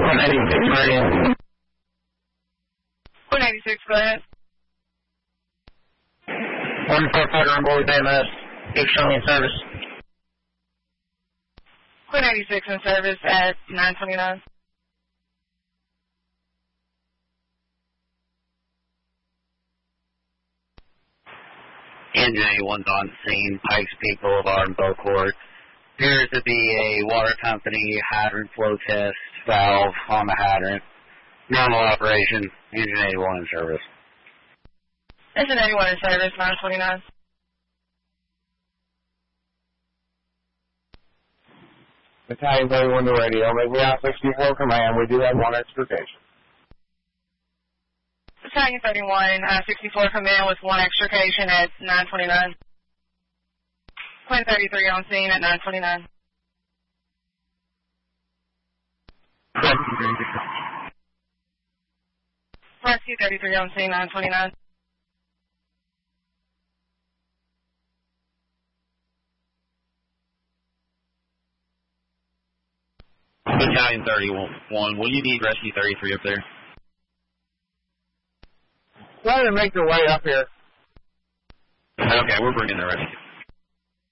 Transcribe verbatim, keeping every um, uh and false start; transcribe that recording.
one eighty-six, ready. one eighty-six, go ahead. one four five on board with A M S. Keep showing in service. one eighty-six in service at nine twenty-nine. Engine eighty-one's on scene, Pikes Peak Boulevard, Beaucourt. Appears to be a water company hydrant flow test valve on the hydrant. Normal operation, engine eighty-one in service. Engine eighty-one in service, nine twenty-nine. Battalion thirty-one to radio, make me out sixty-four command, we do have one extrication. Battalion thirty-one, uh, sixty-four command with one extrication at nine twenty-nine. Plane thirty-three on scene at nine twenty-nine. Rescue thirty-three on scene, nine twenty-nine. Battalion thirty-one, will you need Rescue thirty-three up there? Try to make their way up here. Okay, we're bringing the rescue.